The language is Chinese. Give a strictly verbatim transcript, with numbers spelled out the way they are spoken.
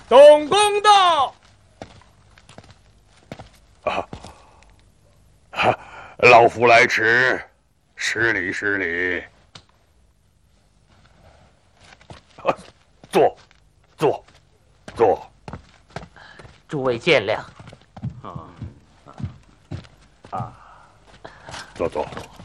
董公到。 啊，哈，老夫来迟，失礼失礼。啊，坐，坐，坐。 诸位见谅。 啊啊，坐坐。